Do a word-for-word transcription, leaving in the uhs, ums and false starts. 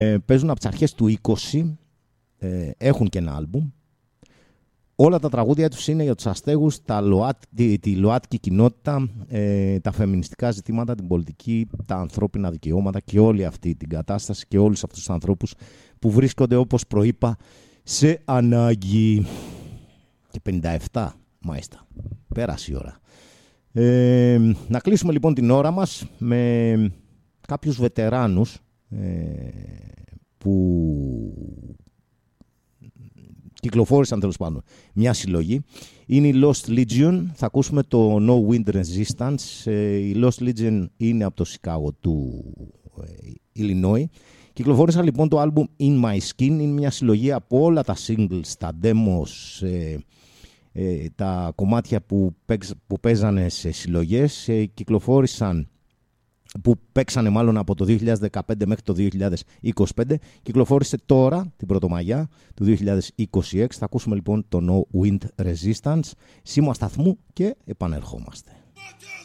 Ε, παίζουν από τις αρχές του είκοσι, ε, έχουν και ένα άλμπουμ. Όλα τα τραγούδια τους είναι για τους αστέγους, τα ΛΟΑΤ, τη, τη ΛΟΑΤΚΙ κοινότητα, ε, τα φεμινιστικά ζητήματα, την πολιτική, τα ανθρώπινα δικαιώματα και όλη αυτή την κατάσταση και όλους αυτούς τους ανθρώπους που βρίσκονται, όπως προείπα, σε ανάγκη. Και πενήντα επτά, μάλιστα. Πέρασε η ώρα. Ε, να κλείσουμε λοιπόν την ώρα μας με κάποιους βετεράνους ε, που κυκλοφόρησαν τέλος πάντων μια συλλογή. Είναι η Lost Legion. Θα ακούσουμε το No Wind Resistance. Ε, η Lost Legion είναι από το Σικάγο του ε, Illinois. Κυκλοφόρησαν λοιπόν το album In My Skin. Είναι μια συλλογή από όλα τα singles, τα demos, ε, ε, τα κομμάτια που, παίξ, που παίζανε σε συλλογές. Ε, κυκλοφόρησαν που παίξανε μάλλον από το δύο χιλιάδες δεκαπέντε μέχρι το δύο χιλιάδες είκοσι πέντε. Κυκλοφόρησε τώρα την Πρωτομαγιά του δύο χιλιάδες είκοσι έξι. Θα ακούσουμε λοιπόν το No Wind Resistance. Σήμα σταθμού και επανερχόμαστε.